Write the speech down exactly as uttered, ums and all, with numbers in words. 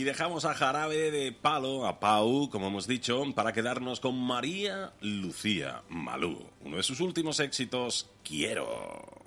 Y dejamos a Jarabe de Palo, a Pau, como hemos dicho, para quedarnos con María Lucía Malú, uno de sus últimos éxitos, Quiero.